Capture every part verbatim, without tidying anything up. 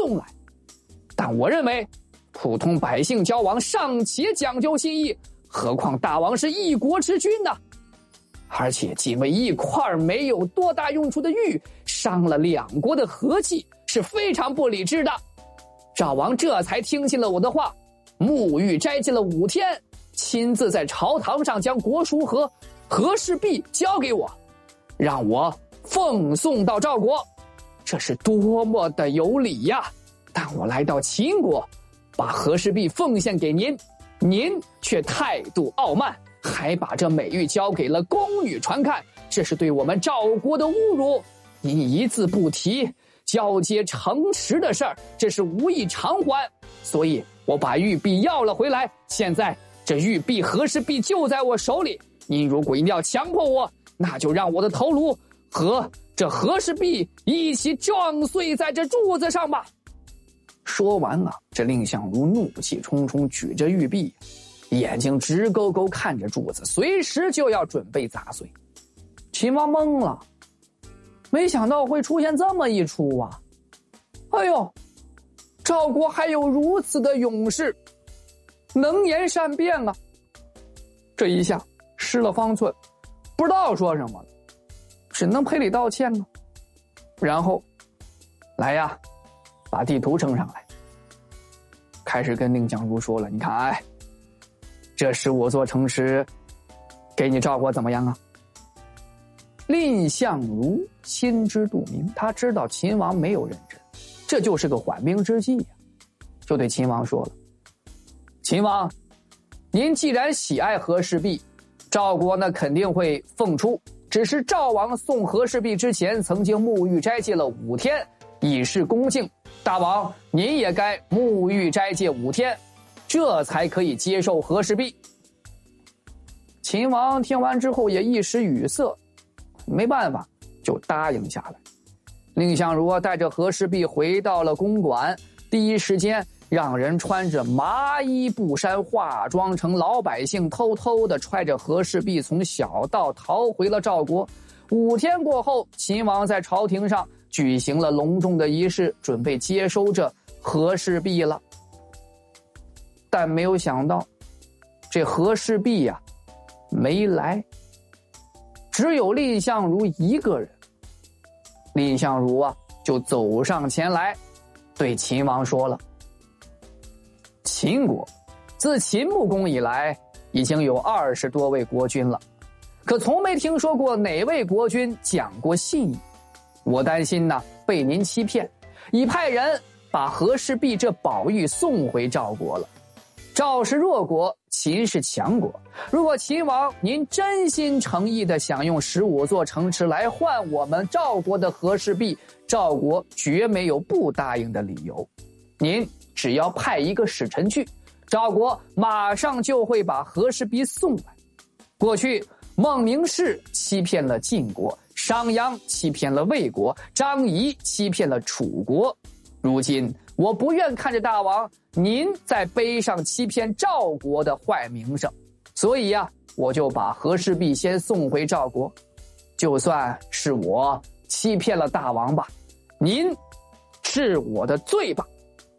送来。但我认为普通百姓交往尚且讲究心意，何况大王是一国之君呢？而且仅为一块没有多大用处的玉，伤了两国的和气，是非常不理智的。赵王这才听信了我的话，沐浴斋戒了五天，亲自在朝堂上将国书和和氏璧交给我，让我奉送到赵国。这是多么的有礼呀！但我来到秦国，把和氏璧奉献给您，您却态度傲慢，还把这美玉交给了宫女传看，这是对我们赵国的侮辱。您一字不提交接城池的事儿，这是无意偿还，所以我把玉璧要了回来。现在这玉璧和氏璧就在我手里，您如果一定要强迫我，那就让我的头颅和这和氏璧一起撞碎在这柱子上吧。说完啊，这蔺相如怒气冲冲，举着玉璧，眼睛直勾勾看着柱子，随时就要准备砸碎。秦王懵了，没想到会出现这么一出啊！哎呦，赵国还有如此的勇士，能言善辩啊！这一下失了方寸，不知道说什么了，只能赔礼道歉了。然后，来呀，把地图呈上来，开始跟蔺相如说了：“你看，哎，这十五座城池，给你赵国怎么样啊？”蔺相如心知肚明，他知道秦王没有认真，这就是个缓兵之计呀，就对秦王说了：“秦王，您既然喜爱和氏璧，赵国呢肯定会奉出。只是赵王送和氏璧之前，曾经沐浴斋戒了五天，以示恭敬。大王，您也该沐浴斋戒五天，这才可以接受和氏璧。”秦王听完之后也一时语塞，没办法，就答应下来。蔺相如带着和氏璧回到了公馆，第一时间让人穿着麻衣布衫，化妆成老百姓，偷偷地揣着和氏璧从小道逃回了赵国。五天过后，秦王在朝廷上举行了隆重的仪式，准备接收这和氏璧了。但没有想到，这和氏璧呀、没来，只有蔺相如一个人。蔺相如啊，就走上前来，对秦王说了：“秦国自秦穆公以来，已经有二十多位国君了，可从没听说过哪位国君讲过信义。我担心呢，被您欺骗，已派人把和氏璧这宝玉送回赵国了。赵是弱国，秦是强国。如果秦王您真心诚意的想用十五座城池来换我们赵国的和氏璧，赵国绝没有不答应的理由。您只要派一个使臣去，赵国马上就会把和氏璧送来。过去孟明视欺骗了晋国，商鞅欺骗了魏国，张仪欺骗了楚国。如今我不愿看着大王您在碑上欺骗赵国的坏名声，所以呀、啊，我就把和氏璧先送回赵国。就算是我欺骗了大王吧，您治我的罪吧。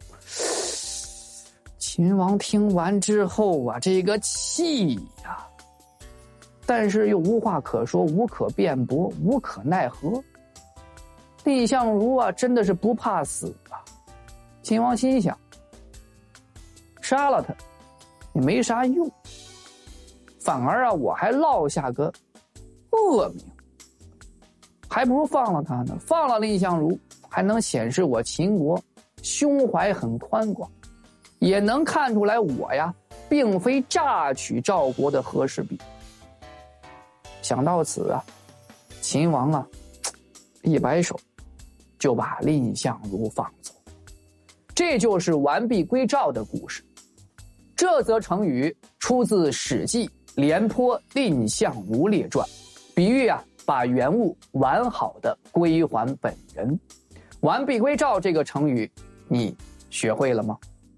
秦王听完之后啊，这个气呀，但是又无话可说，无可辩驳，无可奈何。蔺相如啊，真的是不怕死啊。秦王心想，杀了他也没啥用，反而啊，我还落下个恶名，还不如放了他呢。放了蔺相如，还能显示我秦国胸怀很宽广，也能看出来我呀，并非榨取赵国的和氏璧。想到此啊，秦王啊，一摆手，就把蔺相如放走。这就是完璧归赵的故事。这则成语出自《史记·廉颇蔺相如列传》，比喻啊，把原物完好的归还本人。完璧归赵这个成语，你学会了吗？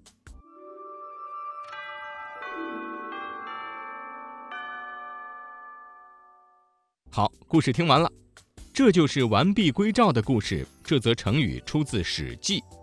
好，故事听完了。这就是完璧归赵的故事。这则成语出自《史记》，